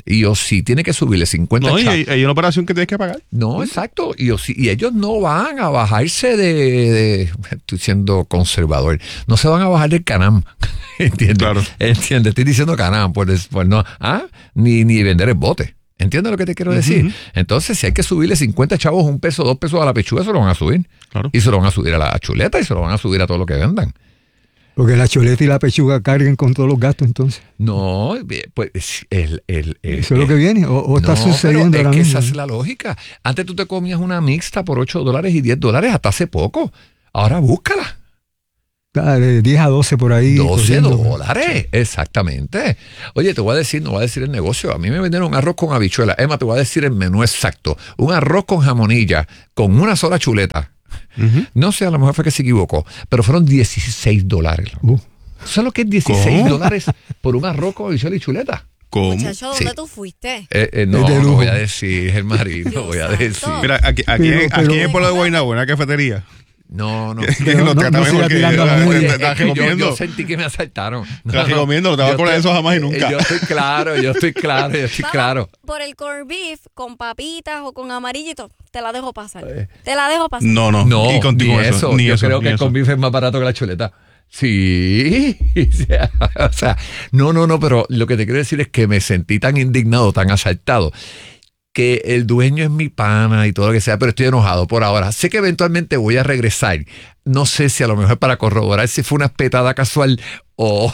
S21: Y o sí tiene que subirle cincuenta
S17: No, y
S21: chavos.
S17: hay, hay una operación que tienes que pagar.
S21: No, exacto. Y, o sí- y ellos no van a bajarse de, de- Estoy siendo conservador. No se van a bajar del Canam. ¿Entiendes?
S17: Claro.
S21: ¿Entiendes? Estoy diciendo Canam, pues, pues no. ¿Ah? Ni, ni vender el bote. ¿Entiendes lo que te quiero decir?
S17: Ujú.
S21: Entonces, si hay que subirle cincuenta chavos, un peso, dos pesos a la pechuga, se lo van a subir.
S17: Claro.
S21: Y se lo van a subir a la chuleta y se lo van a subir a todo lo que vendan.
S22: Porque la chuleta y la pechuga carguen con todos los gastos entonces.
S21: No, pues el, el, el-
S22: ¿Eso es lo que viene? ¿O, o está
S21: no,
S22: sucediendo
S21: pero
S22: ahora
S21: es que
S22: mismo?
S21: esa es la lógica. Antes tú te comías una mixta por ocho dólares y diez dólares hasta hace poco. Ahora búscala.
S22: Ah, de diez a doce por ahí.
S21: doce
S22: corriendo.
S21: dólares, exactamente. Oye, te voy a decir, no voy a decir el negocio. A mí me vendieron un arroz con habichuela. Emma, te voy a decir el menú exacto. Un arroz con jamonilla, con una sola chuleta.
S17: Ujú.
S21: No sé, a lo mejor fue que se equivocó, pero fueron dieciséis dólares.
S22: Uh.
S21: ¿Sabes lo que es dieciséis
S17: ¿Cómo?
S21: dólares por un arroz con habichuela y chuleta?
S17: ¿Cómo?
S1: Muchacho, ¿dónde
S21: Sí.
S1: tú fuiste?
S21: Eh, eh, no,
S22: Es de
S21: no
S22: lujo.
S21: voy a decir, el marido, no voy a decir.
S17: Mira, aquí, aquí,
S22: Pero-
S17: en-
S22: pero-
S17: aquí en el pueblo de Guaynabo, en una cafetería.
S21: No, no.
S17: Que
S22: Pero
S17: lo
S22: no-
S17: trata
S22: no
S17: mejor
S22: siga
S17: que
S22: tirando a la
S17: te-
S22: media.
S17: te- te
S21: Es
S17: estás
S21: que yo,
S17: recomiendo.
S21: yo sentí que me asaltaron. No,
S17: Te
S21: no,
S17: recomiendo, no te vas a
S21: yo
S17: acordar de
S21: estoy-
S17: eso jamás y nunca.
S21: eh, Yo estoy claro, yo estoy claro, yo estoy
S1: Vamos
S21: claro.
S1: por el corned beef con papitas o con amarillito. Te la dejo pasar.
S21: Eh.
S1: Te la dejo pasar.
S17: No, no,
S21: No,
S17: y contigo
S21: ni
S17: eso,
S21: eso.
S17: ni
S21: Yo
S17: eso,
S21: creo
S17: ni
S21: que el
S17: eso.
S21: con bife es más barato que la chuleta. Sí. O sea, no, no, no, pero lo que te quiero decir es que me sentí tan indignado, tan asaltado, que el dueño es mi pana y todo lo que sea, pero estoy enojado por ahora. Sé que eventualmente voy a regresar. No sé si a lo mejor para corroborar si fue una petada casual o...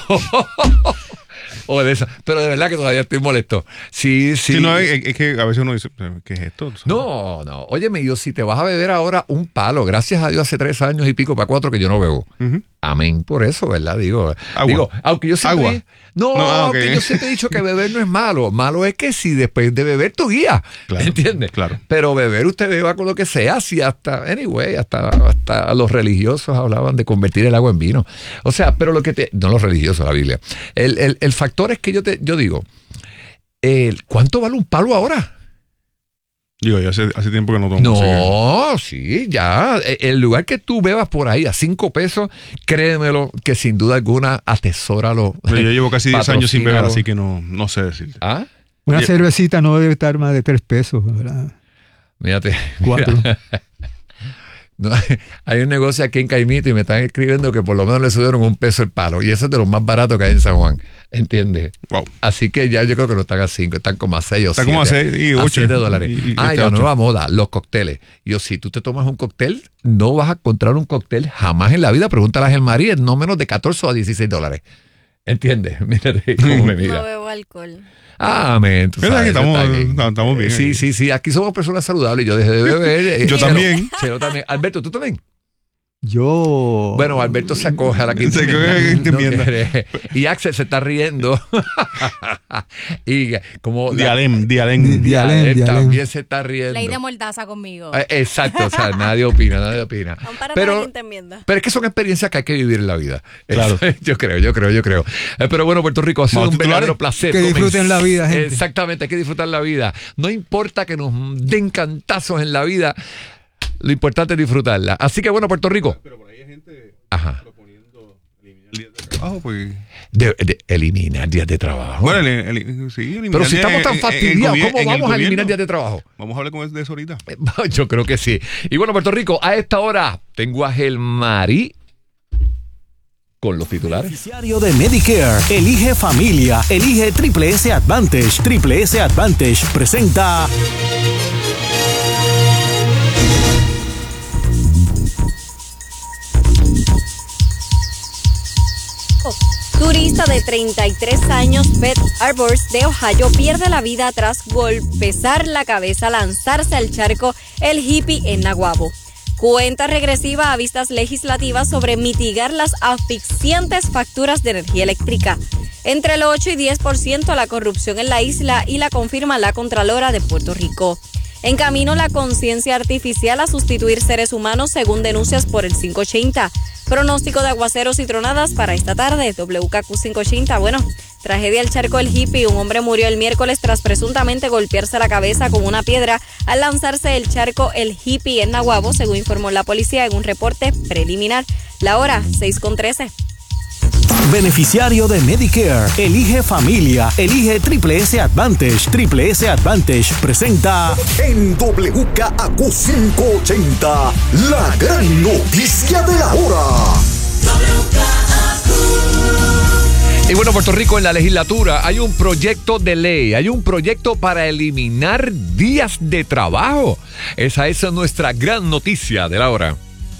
S21: o de eso. Pero de verdad que todavía estoy molesto. Sí, sí.
S17: Sí, no, es, es que a veces uno dice, ¿qué es esto? ¿Sabes?
S21: No, no. Óyeme, yo si te vas a beber ahora un palo, gracias a Dios hace tres años y pico para cuatro que yo no bebo.
S17: Ujú.
S21: Amén por eso, ¿verdad? Digo,
S17: Agua.
S21: digo aunque yo siempre...
S17: Agua.
S21: No,
S17: No, ah, ok.
S21: aunque yo siempre he dicho que beber no es malo. Malo es que si después de beber tú guías.
S17: Claro,
S21: ¿Entiendes?
S17: claro.
S21: Pero beber usted beba con lo que sea. Si hasta, anyway, hasta, hasta los religiosos hablaban de convertir el agua en vino. O sea, pero lo que te... No los religiosos, la Biblia. El, el, el factor es que yo te yo digo, el, ¿cuánto vale un palo ahora?
S17: Digo, yo hace, hace tiempo que no tomo. así que-
S21: No, sí, ya. El lugar que tú bebas por ahí a cinco pesos, créemelo que sin duda alguna atesóralo.
S17: Pero yo llevo casi diez años sin beber,
S21: Patrocínalo.
S17: así que no, no sé decirte.
S21: ¿Ah?
S22: Una
S17: Ye-
S22: cervecita no debe estar más de tres pesos, ¿verdad?
S21: Mírate.
S22: Cuatro.
S21: mira. No, hay un negocio aquí en Caimito y me están escribiendo que por lo menos le subieron un peso el palo. Y eso es de los más baratos que hay en San Juan. ¿Entiendes?
S17: Wow.
S21: Así que ya yo creo que no están a cinco, están como a seis o
S17: Está
S21: siete.
S17: como a seis y
S21: a
S17: ocho.
S21: siete dólares.
S17: Y- y-
S21: ah, y
S17: este
S21: la
S17: ocho.
S21: nueva moda, los cócteles. Yo, si tú te tomas un cóctel, no vas a encontrar un cóctel jamás en la vida. Pregúntale a Ángel María, no menos de catorce o a dieciséis dólares. ¿Entiendes? Mírate cómo me
S1: No
S21: mira.
S1: bebo alcohol.
S21: Ah, men, tú
S17: ¿Verdad
S21: sabes,
S17: que
S21: eso
S17: estamos-
S21: está bien.
S17: estamos- estamos bien
S21: Sí,
S17: aquí?
S21: sí, sí. Aquí somos personas saludables. Yo dejé de beber. eh,
S17: Yo
S21: Chelo-
S17: también.
S21: Chelo también. Alberto, ¿tú también?
S22: Yo.
S21: Bueno, Alberto se acoge a la quinta
S17: Se acoge a la
S21: enmienda.
S17: quinta
S21: No
S17: enmienda.
S21: quiere. Y Axel se está riendo. Y como... la-
S17: Dialem, Dialem.
S22: Di- Dialem,
S21: Dialem
S22: Dialem.
S21: también se está riendo.
S1: Ley de mordaza conmigo.
S21: Eh, Exacto, o sea, nadie opina, nadie opina.
S1: Ampárate a la
S21: Pero,
S1: quinta enmienda.
S21: pero es que son experiencias que hay que vivir en la vida.
S17: Claro.
S21: Eso, yo creo, yo creo, yo creo. Eh, Pero bueno, Puerto Rico ha sido
S17: Vamos,
S21: un verdadero
S17: titulares.
S21: placer.
S22: Que disfruten
S21: Comenz-
S22: la vida, gente.
S21: Exactamente, hay que disfrutar la vida. No importa que nos den cantazos en la vida, lo importante es disfrutarla. Así que bueno, Puerto Rico.
S17: Pero por ahí hay gente
S21: Ajá.
S17: proponiendo eliminar el día de trabajo, pues.
S21: De, de eliminar días de trabajo.
S17: Bueno, el- el- sí, eliminar
S21: Pero si
S17: días
S21: estamos tan
S17: en- en- en
S21: fastidiados,
S17: gobier-
S21: ¿cómo
S17: en el
S21: vamos a eliminar
S17: gobierno.
S21: días de trabajo?
S17: Vamos a hablar con de eso ahorita.
S21: Yo creo que sí. Y bueno, Puerto Rico, a esta hora tengo a Gelmari con los titulares.
S2: Beneficiario de Medicare. Elige familia. Elige Triple S Advantage. Triple S Advantage presenta.
S1: Turista de treinta y tres años, Beth Arbors de Ohio, pierde la vida tras golpezar la cabeza, lanzarse al charco El Hippie en Naguabo. Cuenta regresiva a vistas legislativas sobre mitigar las asfixiantes facturas de energía eléctrica. Entre el ocho y diez por ciento la corrupción en la isla y la confirma la Contralora de Puerto Rico. En camino la conciencia artificial a sustituir seres humanos según denuncias por el quinientos ochenta. Pronóstico de aguaceros y tronadas para esta tarde, W K Q quinientos ochenta. Bueno, tragedia al charco El Hippie. Un hombre murió el miércoles tras presuntamente golpearse la cabeza con una piedra al lanzarse del charco El Hippie en Naguabo, según informó la policía en un reporte preliminar. La hora, seis con trece.
S2: Beneficiario de Medicare. Elige familia. Elige Triple S Advantage. Triple S Advantage presenta
S4: en W K A Q quinientos ochenta, la gran noticia de la hora.
S21: Y bueno, Puerto Rico, en la legislatura hay un proyecto de ley, hay un proyecto para eliminar días de trabajo. Esa es nuestra gran noticia de la hora.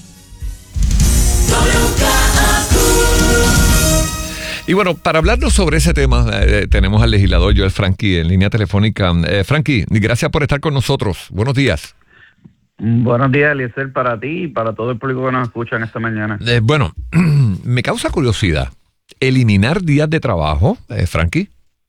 S21: Y bueno, para hablarnos sobre ese tema, eh, tenemos al legislador Joel Franqui en línea telefónica. Eh, Franqui, gracias por estar con nosotros. Buenos días.
S5: Buenos días, Eliezer, para ti y para todo el público que nos escucha en esta mañana.
S21: Eh, bueno, me causa curiosidad. ¿Eliminar días de trabajo, eh, Franqui?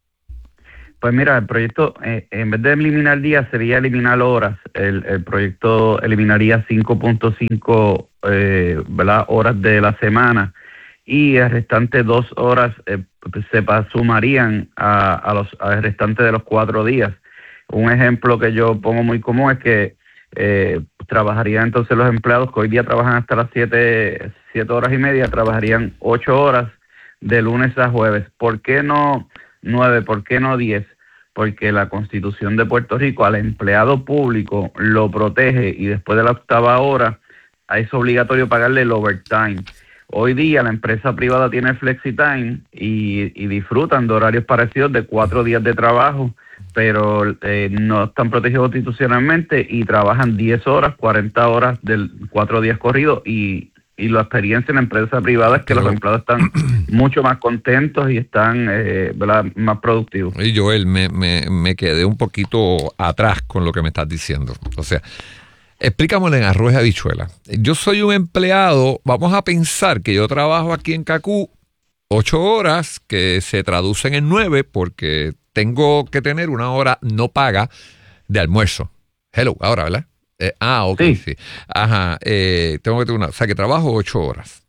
S5: Pues mira, el proyecto, eh, en vez de eliminar días, sería eliminar horas. El, el proyecto eliminaría cinco punto cinco eh, ¿verdad? horas de la semana y el restante dos horas eh, se sumarían a, a los al restante de los cuatro días. Un ejemplo que yo pongo muy común es que eh, trabajarían entonces los empleados que hoy día trabajan hasta las siete, siete horas y media, trabajarían ocho horas de lunes a jueves. ¿Por qué no nueve? ¿Por qué no diez? Porque la Constitución de Puerto Rico al empleado público lo protege y después de la octava hora es obligatorio pagarle el overtime. Hoy día la empresa privada tiene flexitime y, y disfrutan de horarios parecidos de cuatro días de trabajo, pero eh, no están protegidos constitucionalmente y trabajan diez horas, cuarenta horas de cuatro días corridos y Y la experiencia en la empresa privada es que claro, los empleados están mucho más contentos y están eh, ¿verdad? más productivos.
S21: Y Joel, me, me, me quedé un poquito atrás con lo que me estás diciendo. O sea, explícamelo en arroz y habichuela. Yo soy un empleado, vamos a pensar que yo trabajo aquí en Cacú ocho horas, que se traducen en nueve, porque tengo que tener una hora no paga de almuerzo. Hello, ahora, ¿verdad? Eh, ah, ok, sí. sí. Ajá, eh, tengo que tener una, o sea que trabajo ocho horas.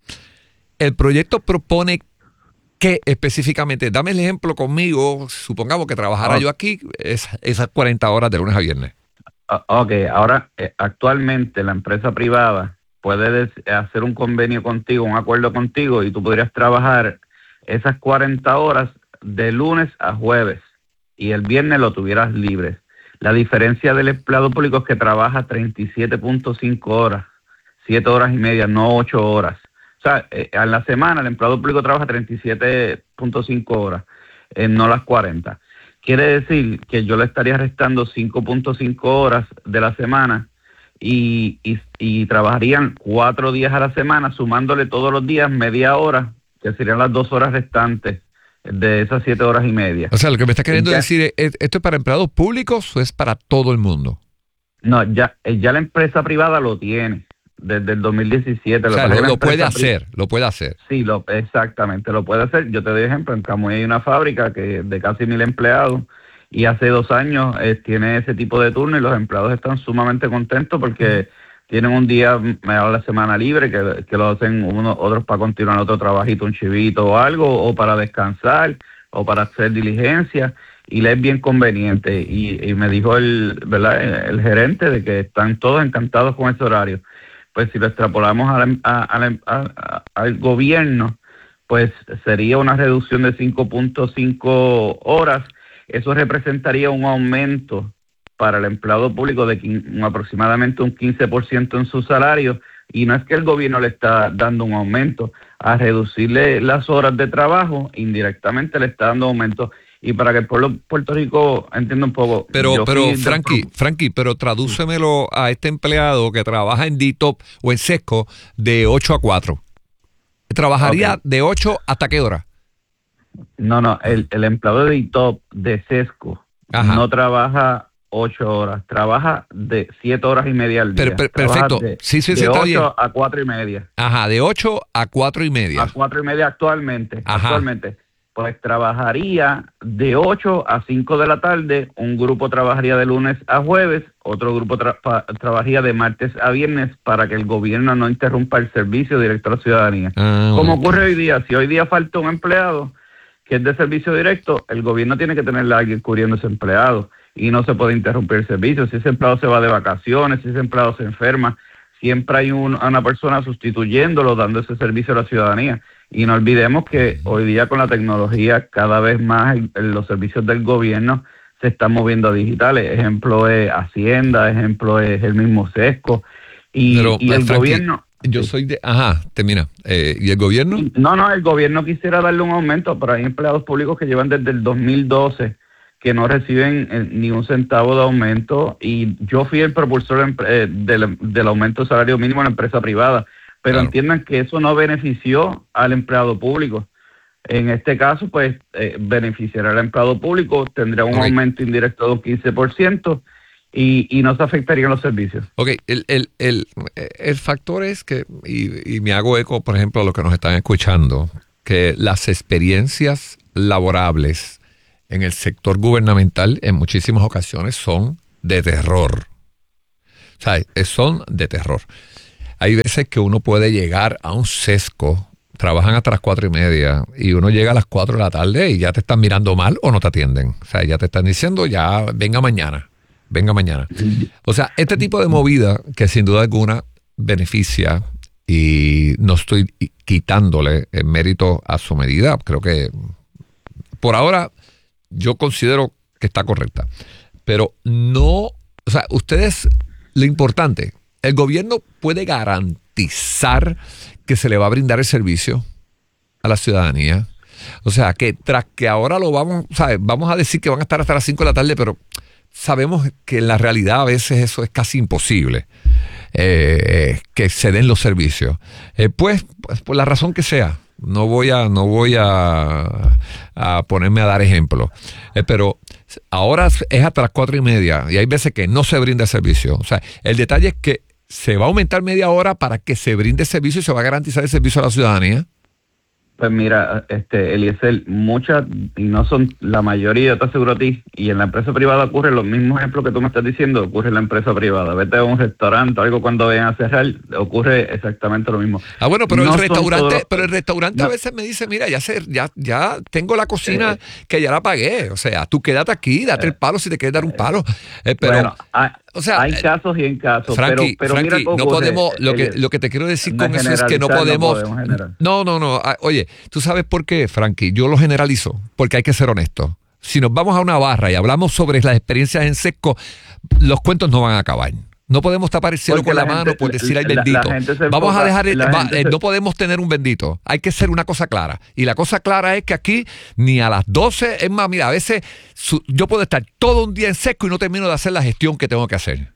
S21: El proyecto propone ¿qué específicamente? Dame el ejemplo conmigo, supongamos que trabajara oh. yo aquí es, esas cuarenta horas de lunes a viernes.
S5: Ok, ahora eh, actualmente la empresa privada puede des- hacer un convenio contigo, un acuerdo contigo y tú podrías trabajar esas cuarenta horas de lunes a jueves y el viernes lo tuvieras libre. La diferencia del empleado público es que trabaja treinta y siete punto cinco horas, siete horas y media, no ocho horas. O sea, eh, a la semana el empleado público trabaja treinta y siete punto cinco horas, eh, no las cuarenta. Quiere decir que yo le estaría restando cinco punto cinco horas de la semana y, y, y trabajarían cuatro días a la semana, sumándole todos los días media hora, que serían las dos horas restantes de esas siete horas y media.
S21: O sea, lo que me está queriendo
S5: ya,
S21: decir es, ¿esto es para empleados públicos o es para todo el mundo?
S5: No, ya, ya la empresa privada lo tiene desde el dos mil diecisiete.
S21: O sea, lo, lo puede hacer, lo puede hacer.
S5: Sí, lo, exactamente, lo puede hacer. Yo te doy ejemplo, en Camuy hay una fábrica que de casi mil empleados y hace dos años eh, tiene ese tipo de turno y los empleados están sumamente contentos porque tienen un día a la semana libre que, que lo hacen unos, otros para continuar otro trabajito, un chivito o algo, o para descansar, o para hacer diligencia, y le es bien conveniente. Y, y me dijo el, ¿verdad? El, el gerente de que están todos encantados con ese horario. Pues si lo extrapolamos a la, a, a la, a, a, al gobierno, pues sería una reducción de cinco punto cinco horas. Eso representaría un aumento para el empleado público de quin- aproximadamente un quince por ciento en su salario, y no es que el gobierno le está dando un aumento, a reducirle las horas de trabajo, indirectamente le está dando aumento. Y para que el pueblo de Puerto Rico entienda un poco...
S21: Pero, pero Franqui, Franqui, pero tradúcemelo a este empleado que trabaja en D T O P o en SESCO de ocho a cuatro. ¿Trabajaría okay. de ocho hasta qué hora?
S5: No, no, el, el empleado de D T O P de SESCO Ajá. no trabaja ocho horas, trabaja de siete horas y media al día.
S21: Per, per, perfecto,
S5: de,
S21: sí, sí,
S5: de
S21: sí, está bien.
S5: ocho a cuatro y media.
S21: Ajá, de ocho a cuatro y media.
S5: A cuatro y media actualmente,
S21: Ajá.
S5: actualmente. Pues trabajaría de ocho a cinco de la tarde, un grupo trabajaría de lunes a jueves, otro grupo tra- pa- trabajaría de martes a viernes para que el gobierno no interrumpa el servicio directo a la ciudadanía.
S21: Ah,
S5: Como
S21: okay.
S5: ocurre hoy día, si hoy día falta un empleado que es de servicio directo, el gobierno tiene que tener a alguien cubriendo ese empleado y no se puede interrumpir el servicio. Si ese empleado se va de vacaciones, si ese empleado se enferma, siempre hay un, una persona sustituyéndolo, dando ese servicio a la ciudadanía. Y no olvidemos que hoy día con la tecnología cada vez más el, los servicios del gobierno se están moviendo a digitales. Ejemplo es Hacienda, ejemplo es el mismo Sesco. Y,
S21: Pero,
S5: y el
S21: Frankie,
S5: gobierno...
S21: Yo soy de... Ajá, termina. Eh, ¿Y el gobierno?
S5: No, no, el gobierno quisiera darle un aumento, pero hay empleados públicos que llevan desde el dos mil doce que no reciben eh, ni un centavo de aumento, y yo fui el propulsor eh, del, del aumento del salario mínimo en la empresa privada, pero claro, entiendan que eso no benefició al empleado público. En este caso, pues, eh, beneficiará al empleado público, tendrá un okay. aumento indirecto de un quince por ciento, Y, y no se afectarían los servicios.
S21: Ok, el, el, el, el factor es que, y, y me hago eco, por ejemplo, a los que nos están escuchando, que las experiencias laborables en el sector gubernamental en muchísimas ocasiones son de terror. O sea, son de terror. Hay veces que uno puede llegar a un sesco, trabajan hasta las cuatro y media, y uno llega a las cuatro de la tarde y ya te están mirando mal o no te atienden. O sea, ya te están diciendo, ya venga mañana. Venga mañana. O sea, este tipo de movida que sin duda alguna beneficia, y no estoy quitándole el mérito a su medida, creo que por ahora yo considero que está correcta. Pero no, o sea, ustedes, lo importante, el gobierno puede garantizar que se le va a brindar el servicio a la ciudadanía. O sea, que tras que ahora lo vamos, ¿sabes? Vamos a decir que van a estar hasta las cinco de la tarde, pero sabemos que en la realidad a veces eso es casi imposible, eh, que se den los servicios. Eh, pues, pues, por la razón que sea, no voy a, no voy a, a ponerme a dar ejemplos, eh, pero ahora es hasta las cuatro y media y hay veces que no se brinda el servicio. O sea, el detalle es que se va a aumentar media hora para que se brinde el servicio y se va a garantizar el servicio a la ciudadanía.
S5: Pues mira, este Eliezer, muchas, y no son la mayoría, yo te aseguro a ti, y en la empresa privada ocurre los mismos ejemplos que tú me estás diciendo, ocurre en la empresa privada. Vete a un restaurante o algo cuando vayan a cerrar, ocurre exactamente lo mismo.
S21: Ah, bueno, pero
S5: no
S21: el restaurante,
S5: los,
S21: pero el restaurante
S5: no.
S21: a veces me dice, mira, ya sé, ya, ya tengo la cocina eh, que ya la pagué. O sea, tú quédate aquí, date eh, el palo si te quieres dar un palo. Eh, pero
S5: bueno, hay,
S21: o sea,
S5: hay casos y en casos.
S21: Frankie,
S5: pero, pero
S21: Frankie,
S5: mira
S21: no podemos, lo que, lo que te quiero decir con eso es que no podemos. No, no, no. Oye, tú sabes por qué, Frankie, yo lo generalizo, porque hay que ser honesto. Si nos vamos a una barra y hablamos sobre las experiencias en Sesco, los cuentos no van a acabar. No podemos tapar el cielo porque con la, la gente, mano por decir al bendito. La, la vamos a dejar, el, va, eh, no podemos tener un bendito. Hay que ser una cosa clara. Y la cosa clara es que aquí ni a las doce, es más, mira, a veces su, yo puedo estar todo un día en Sesco y no termino de hacer la gestión que tengo que hacer.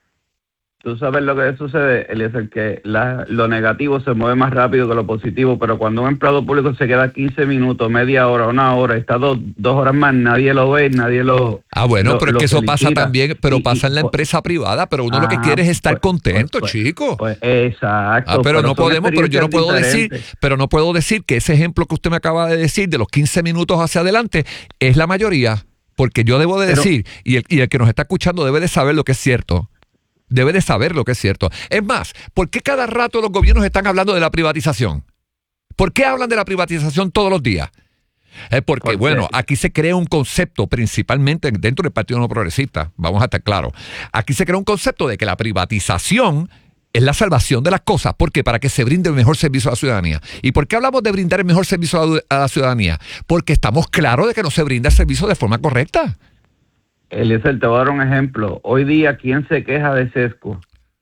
S5: Tú sabes lo que sucede, Eliezer, que la, lo negativo se mueve más rápido que lo positivo, pero cuando un empleado público se queda quince minutos, media hora, una hora, está dos, dos horas más, nadie lo ve, nadie lo...
S21: Ah, bueno,
S5: lo,
S21: pero es que eso pasa también, pero y, pasa en la empresa y, privada, pero uno ah, lo que quiere es estar pues, contento,
S5: pues,
S21: chico.
S5: Pues, exacto.
S21: Ah, pero, pero no podemos, pero yo no puedo diferentes. decir, pero no puedo decir que ese ejemplo que usted me acaba de decir de los quince minutos hacia adelante es la mayoría, porque yo debo de pero, decir, y el, y el que nos está escuchando debe de saber lo que es cierto. Debe de saber lo que es cierto. Es más, ¿por qué cada rato los gobiernos están hablando de la privatización? ¿Por qué hablan de la privatización todos los días? Es porque, ¿Por bueno, aquí se crea un concepto, principalmente dentro del Partido No Progresista, vamos a estar claros. Aquí se crea un concepto de que la privatización es la salvación de las cosas. ¿Por qué? Para que se brinde el mejor servicio a la ciudadanía. ¿Y por qué hablamos de brindar el mejor servicio a la, a la ciudadanía? Porque estamos claros de que no se brinda el servicio de forma correcta.
S5: Eliezer, te voy a dar un ejemplo. Hoy día, ¿quién se queja de Sesco?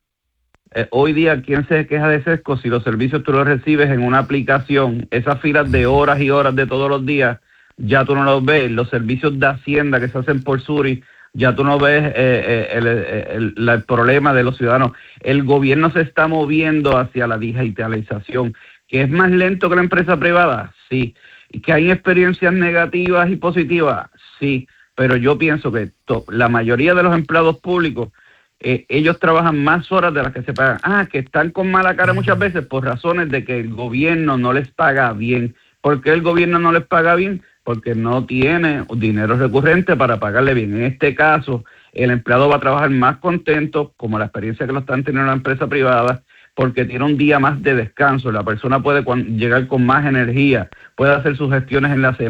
S5: Eh, hoy día, ¿quién se queja de Sesco si los servicios tú los recibes en una aplicación? Esas filas de horas y horas de todos los días, ya tú no los ves. Los servicios de Hacienda que se hacen por Suri, ya tú no ves eh, eh, el, el, el, el problema de los ciudadanos. El gobierno se está moviendo hacia la digitalización. ¿Que es más lento que la empresa privada? Sí. ¿Y que hay experiencias negativas y positivas? Sí. Pero yo pienso que to, la mayoría de los empleados públicos, eh, ellos trabajan más horas de las que se pagan. Ah, que están con mala cara muchas veces por razones de que el gobierno no les paga bien. ¿Por qué el gobierno no les paga bien? Porque no tiene dinero recurrente para pagarle bien. En este caso, el empleado va a trabajar más contento, como la experiencia que lo están teniendo en la empresa privada, porque tiene un día más de descanso. La persona puede llegar con más energía, puede hacer sus gestiones en la semana.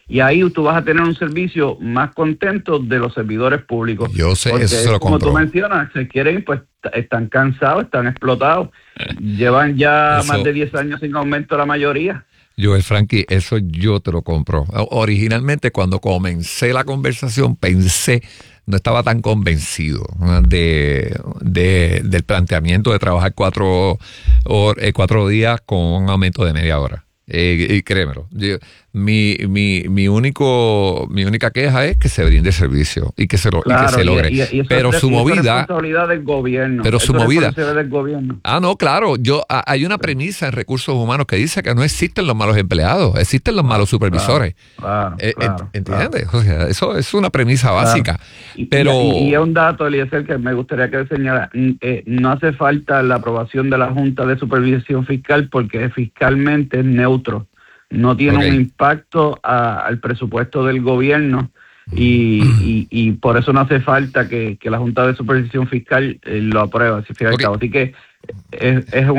S5: Y ahí tú vas a tener un servicio más contento de los servidores públicos.
S21: Yo sé,
S5: porque,
S21: eso se lo
S5: como
S21: compro.
S5: tú mencionas, se quieren, pues están cansados, están explotados. Llevan ya
S21: Eso-
S5: más de diez años sin aumento la mayoría.
S21: Joel Frankie, eso yo te lo compro. O- Originalmente, cuando comencé la conversación, pensé, no estaba tan convencido ¿no? de, de- del planteamiento de trabajar cuatro, hor- eh, cuatro días con un aumento de media hora. Eh, y créemelo, yo- mi, mi, mi único mi única queja es que se brinde servicio y que se, lo, y
S5: Claro,
S21: que se
S5: y-
S21: logre.
S5: y- y eso
S21: pero
S5: es-
S21: su
S5: y eso es
S21: movida...
S5: responsabilidad del gobierno.
S21: Pero
S5: Eso
S21: su
S5: es
S21: movida-
S5: responsabilidad del gobierno.
S21: Ah, no, claro. Yo a- hay una premisa en recursos humanos que dice que no existen los malos empleados, existen los malos supervisores.
S5: Claro,
S21: Eh,
S5: claro,
S21: eh, ¿Entiendes? O sea, eso es una premisa básica.
S5: Y-
S21: Pero
S5: y, y es un dato, Eliezer, que me gustaría que señala. mm, eh, no hace falta la aprobación de la Junta de Supervisión Fiscal porque fiscalmente es neutro. No tiene
S21: Ok.
S5: un impacto a- al presupuesto del gobierno y, y, y por eso no hace falta que, que la Junta de Supervisión Fiscal eh, lo apruebe. Así, al fin y al cabo. Así que es, es un